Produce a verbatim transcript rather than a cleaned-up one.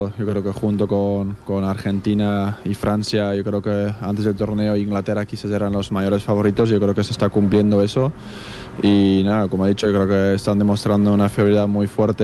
Yo creo que junto con, con Argentina y Francia, yo creo que antes del torneo Inglaterra quizás eran los mayores favoritos. Yo creo que se está cumpliendo eso. Y nada, como he dicho, yo creo que están demostrando una fiabilidad muy fuerte